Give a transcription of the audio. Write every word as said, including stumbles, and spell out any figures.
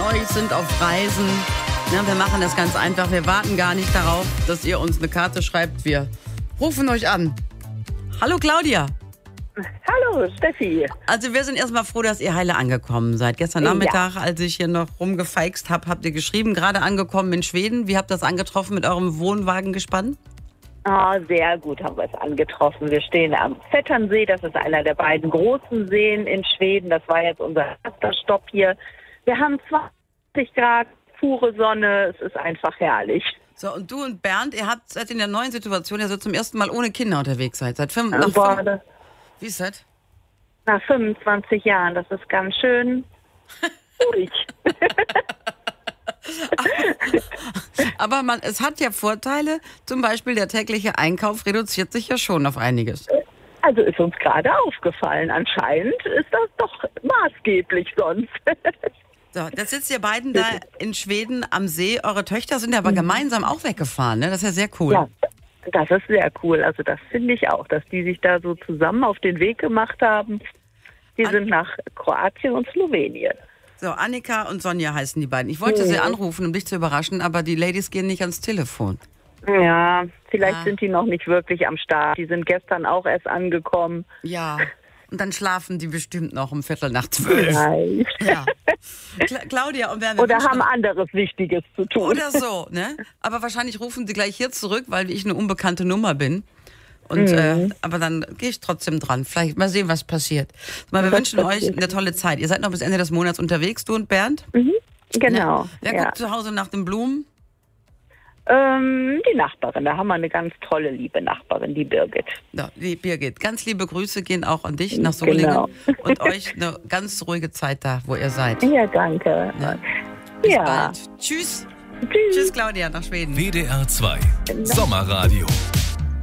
euch sind auf Reisen. Ja, wir machen das ganz einfach. Wir warten gar nicht darauf, dass ihr uns eine Karte schreibt. Wir rufen euch an. Hallo Claudia. Hallo Steffi. Also wir sind erstmal froh, dass ihr heile angekommen seid. Gestern Nachmittag, ja. als ich hier noch rumgefeixt habe, habt ihr geschrieben, gerade angekommen in Schweden. Wie habt ihr das angetroffen mit eurem Wohnwagen gespannt? Ah, sehr gut haben wir es angetroffen. Wir stehen am Vetternsee, das ist einer der beiden großen Seen in Schweden. Das war jetzt unser erster Stopp hier. Wir haben zwanzig Grad, pure Sonne, es ist einfach herrlich. So, und du und Bernd, ihr habt seid in der neuen Situation, ihr seid zum ersten Mal ohne Kinder unterwegs seid. Seit fünf, nach fünf, wie ist das? Nach fünfundzwanzig Jahren, das ist ganz schön ruhig. Aber man, es hat ja Vorteile, zum Beispiel der tägliche Einkauf reduziert sich ja schon auf einiges. Also ist uns gerade aufgefallen, anscheinend ist das doch maßgeblich sonst. So, jetzt sitzt ihr beiden da in Schweden am See. Eure Töchter sind aber mhm. gemeinsam auch weggefahren, ne? Das ist ja sehr cool. Ja, das ist sehr cool. Also das finde ich auch, dass die sich da so zusammen auf den Weg gemacht haben. Die An- sind nach Kroatien und Slowenien. So, Annika und Sonja heißen die beiden. Ich wollte mhm. sie anrufen, um dich zu überraschen, aber die Ladies gehen nicht ans Telefon. Ja, vielleicht ah. sind die noch nicht wirklich am Start. Die sind gestern auch erst angekommen. Ja, und dann schlafen die bestimmt noch um Viertel nach zwölf. Nein. Ja. Cla- Claudia, und wer wir Oder wünschen, haben anderes Wichtiges zu tun. Oder so, ne? Aber wahrscheinlich rufen sie gleich hier zurück, weil ich eine unbekannte Nummer bin. Und, mhm. äh, aber dann gehe ich trotzdem dran. Vielleicht mal sehen, was passiert. Mal, wir was wünschen passiert? euch eine tolle Zeit. Ihr seid noch bis Ende des Monats unterwegs, du und Bernd? Mhm. Genau. Ne? Wer ja. guckt zu Hause nach den Blumen? Ähm, die Nachbarin. Da haben wir eine ganz tolle, liebe Nachbarin, die Birgit. Ja, die Birgit. Ganz liebe Grüße gehen auch an dich nach Solingen. Genau. Und euch eine ganz ruhige Zeit da, wo ihr seid. Ja, danke. Ne? Bis ja. bald. Tschüss. Tschüss. Tschüss, Claudia, nach Schweden. W D R zwei Sommerradio.